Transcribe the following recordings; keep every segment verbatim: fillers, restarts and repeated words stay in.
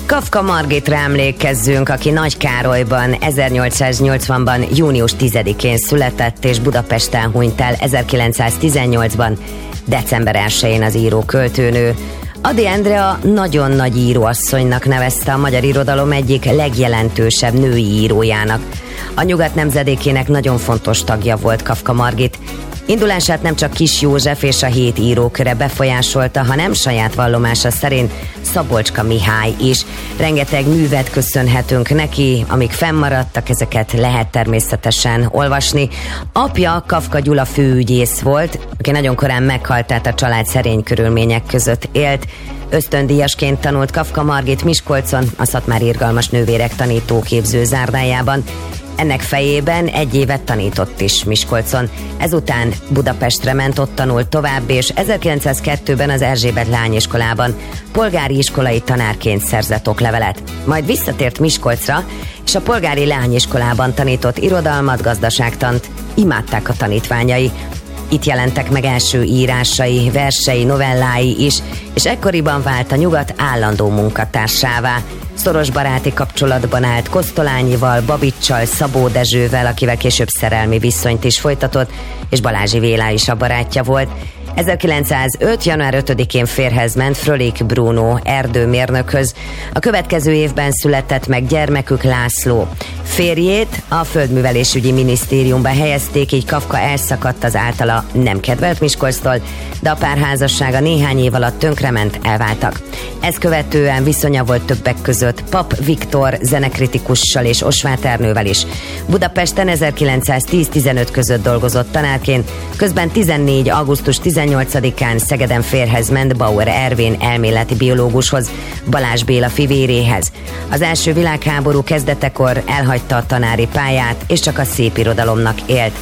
Kafka Margitra emlékezzünk, aki Nagykárolyban ezernyolcszáznyolcvanban június tizedikén született, és Budapesten hunyt el ezerkilencszáztizennyolcban december elsején az író-költőnő. Ady Endrea nagyon nagy íróasszonynak nevezte a magyar irodalom egyik legjelentősebb női írójának. A Nyugat nemzedékének nagyon fontos tagja volt Kafka Margit. Indulását nem csak Kiss József és a hét íróköre befolyásolta, hanem saját vallomása szerint Szabolcska Mihály is. Rengeteg művet köszönhetünk neki, amik fennmaradtak, ezeket lehet természetesen olvasni. Apja Kafka Gyula főügyész volt, aki nagyon korán meghalt, tehát a család szerény körülmények között élt. Ösztöndíjasként tanult Kafka Margit Miskolcon, a Szatmári Irgalmas Nővérek tanítóképző zárdájában. Ennek fejében egy évet tanított is Miskolcon. Ezután Budapestre ment, ott tanult tovább, és ezerkilencszázkettőben az Erzsébet Lányiskolában polgári iskolai tanárként szerzett oklevelet. Majd visszatért Miskolcra, és a polgári lányiskolában tanított irodalmat, gazdaságtant. Imádták a tanítványai. Itt jelentek meg első írásai, versei, novellái is, és ekkoriban vált a Nyugat állandó munkatársává. Szoros baráti kapcsolatban állt Kosztolányival, Babiccsal, Szabó Dezsővel, akivel később szerelmi viszonyt is folytatott, és Balázsi Vélá is a barátja volt. ezerkilencszázöt. január ötödikén férjhez ment Frölich Bruno erdőmérnökhöz. A következő évben született meg gyermekük László. Férjét a Földművelésügyi Minisztériumba helyezték, így Kafka elszakadt az általa nem kedvelt Miskolctól, de a párházassága néhány év alatt tönkrement, elváltak. Ezt követően viszonya volt többek között Pap Viktor zenekritikussal és Osváth Ernővel is. Budapesten ezerkilencszáztíz-tizenöt között dolgozott tanárként, közben tizennégy. augusztus tizennyolcadikán Szegeden férjhez ment Bauer Ervin elméleti biológushoz, Balázs Béla fivéréhez. Az első világháború kezdetekor elhagyta a tanári pályát, és csak a szépirodalomnak élt.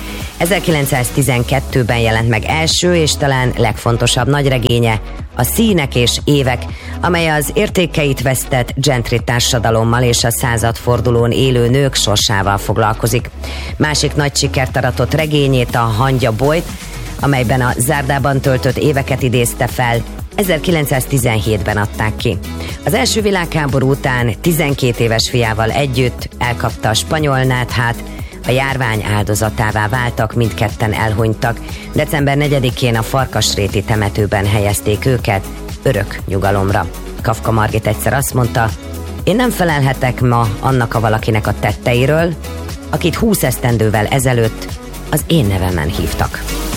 ezerkilencszáztizenkettőben jelent meg első és talán legfontosabb nagyregénye, a Színek és évek, amely az értékeit vesztett gentry társadalommal és a századfordulón élő nők sorsával foglalkozik. Másik nagy sikert aratott regényét, a Hangya Bolyt, amelyben a zárdában töltött éveket idézte fel, ezerkilencszáztizenhétben adták ki. Az első világháború után tizenkét éves fiával együtt elkapta a spanyol náthát, a járvány áldozatává váltak, mindketten elhunytak. december negyedikén a Farkasréti temetőben helyezték őket örök nyugalomra. Kafka Margit egyszer azt mondta: én nem felelhetek ma annak a valakinek a tetteiről, akit húsz esztendővel ezelőtt az én nevemen hívtak.